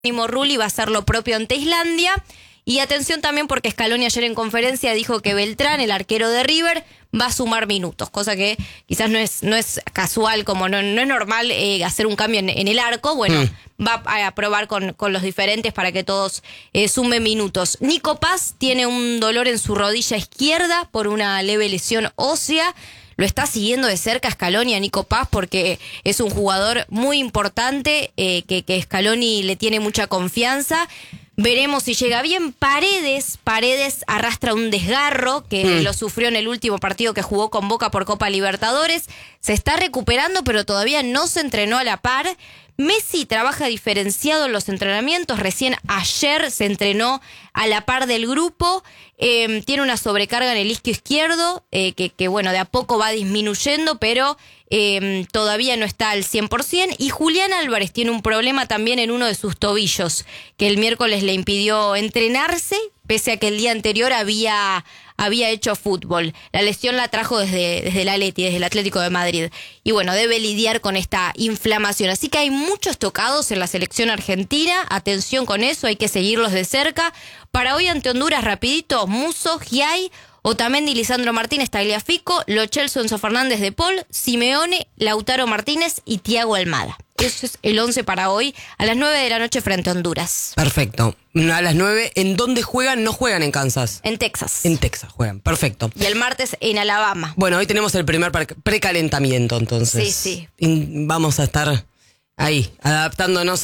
Rulli va a hacer lo propio ante Islandia. Y atención también porque Scaloni ayer en conferencia dijo que Beltrán, el arquero de River, va a sumar minutos, cosa que quizás no es casual, como no es normal hacer un cambio en el arco. Bueno, va a probar con los diferentes para que todos sumen minutos. Nico Paz tiene un dolor en su rodilla izquierda por una leve lesión ósea. Lo está siguiendo de cerca Scaloni a Nico Paz porque es un jugador muy importante, que Scaloni le tiene mucha confianza. Veremos si llega bien. Paredes arrastra un desgarro que lo sufrió en el último partido que jugó con Boca por Copa Libertadores. Se está recuperando, pero todavía no se entrenó a la par. Messi trabaja diferenciado en los entrenamientos. Recién ayer se entrenó a la par del grupo. Tiene una sobrecarga en el isquio izquierdo, que bueno, de a poco va disminuyendo, pero todavía no está al 100%. Y Julián Álvarez tiene un problema también en uno de sus tobillos, que el miércoles le impidió entrenarse, pese a que el día anterior había hecho fútbol. La lesión la trajo desde el Atleti, desde el Atlético de Madrid. Y bueno, debe lidiar con esta inflamación. Así que hay muchos tocados en la selección argentina. Atención con eso, hay que seguirlos de cerca. Para hoy ante Honduras, rapidito, Musso, Giai, Otamendi, Lisandro Martínez, Tagliafico, Lo Celso, Enzo Fernández de Paul, Simeone, Lautaro Martínez y Thiago Almada. Eso es el 11 para hoy, a las 9 de la noche frente a Honduras. Perfecto. A las 9, ¿en dónde juegan? No juegan en Kansas. En Texas. En Texas juegan, perfecto. Y el martes en Alabama. Bueno, hoy tenemos el primer precalentamiento, entonces. Sí. Vamos a estar ahí, adaptándonos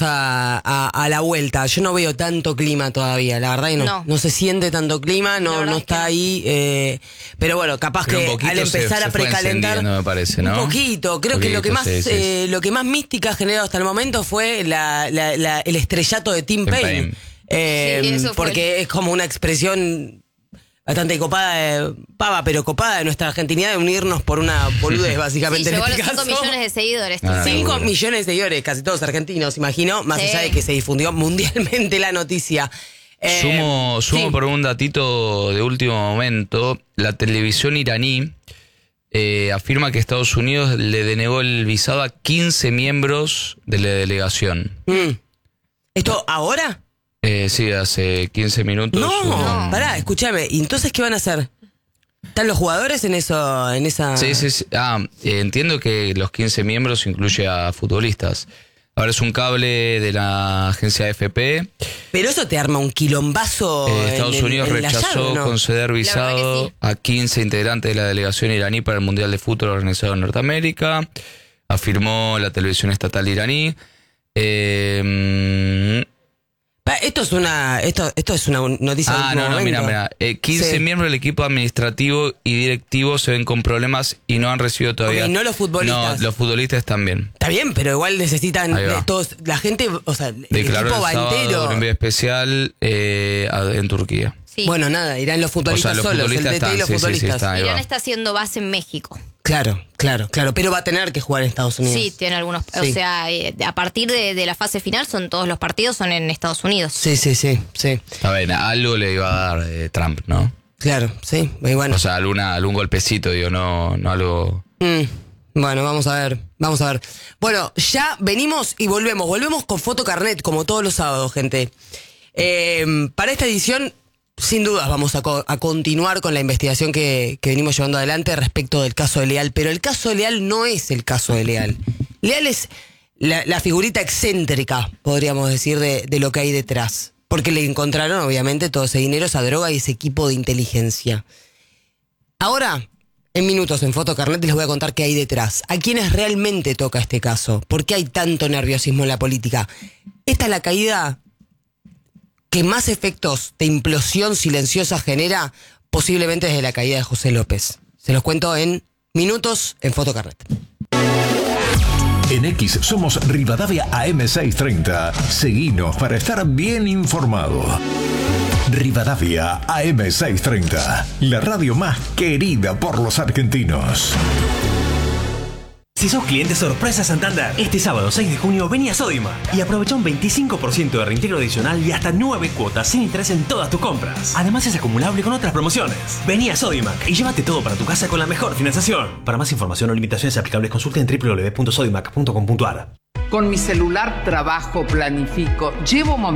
a la vuelta. Yo no veo tanto clima todavía, la verdad, y no se siente tanto clima, no está ahí. Pero bueno, capaz pero que al empezar a precalentar, me parece, ¿no? Un poquito. Creo que lo que más mística ha generado hasta el momento fue el estrellato de Tim Payne. Porque es como una expresión bastante copada, pero copada de nuestra argentinidad, de unirnos por una boludez, básicamente. Sí, en llegó este a los 5 caso. millones de seguidores. 5 millones de seguidores, casi todos argentinos, imagino, más allá de que se difundió mundialmente la noticia. Sumo por un datito de último momento. La televisión iraní afirma que Estados Unidos le denegó el visado a 15 miembros de la delegación. ¿Esto ahora? Sí, hace 15 minutos. No, pará, escúchame. ¿Y entonces qué van a hacer? ¿Están los jugadores en esa...? Sí. Entiendo que los 15 miembros incluye a futbolistas. Ahora es un cable de la agencia AFP. Pero eso te arma un quilombazo. Estados Unidos rechazó conceder visado a 15 integrantes de la delegación iraní para el Mundial de Fútbol organizado en Norteamérica. Afirmó la televisión estatal iraní. Esto es una noticia. Mira. 15 miembros del equipo administrativo y directivo se ven con problemas y no han recibido todavía. Okay, no los futbolistas. No, los futbolistas también. Está bien, pero igual necesitan todos, la gente, o sea, el equipo va entero. Un envío especial en Turquía. Sí. Bueno, nada, irán los futbolistas solos, el DT y los futbolistas. Irán está haciendo base en México. Claro, pero va a tener que jugar en Estados Unidos. Sí, tiene algunos, o sea, a partir de la fase final todos los partidos son en Estados Unidos. Sí. A ver, algo le iba a dar Trump, ¿no? Claro, sí, muy bueno. O sea, algún golpecito, digo, no algo... Bueno, vamos a ver. Bueno, ya venimos y volvemos con Fotocarnet, como todos los sábados, gente. Para esta edición, sin dudas vamos a continuar con la investigación que venimos llevando adelante respecto del caso de Leal, pero el caso de Leal no es el caso de Leal. Leal es la figurita excéntrica, podríamos decir, de lo que hay detrás, porque le encontraron obviamente todo ese dinero, esa droga y ese equipo de inteligencia. Ahora, en minutos en Fotocarnet les voy a contar qué hay detrás, a quiénes realmente toca este caso, por qué hay tanto nerviosismo en la política. Esta es la caída que más efectos de implosión silenciosa genera, posiblemente desde la caída de José López. Se los cuento en minutos en Fotocarnet. En X somos Rivadavia AM630. Seguinos para estar bien informado. Rivadavia AM630, la radio más querida por los argentinos. Si sos cliente sorpresa Santander, este sábado 6 de junio vení a Sodimac y aprovecha un 25% de reintegro adicional y hasta 9 cuotas sin interés en todas tus compras. Además es acumulable con otras promociones. Vení a Sodimac y llévate todo para tu casa con la mejor financiación. Para más información o limitaciones aplicables consulta en www.sodimac.com.ar. Con mi celular trabajo, planifico, llevo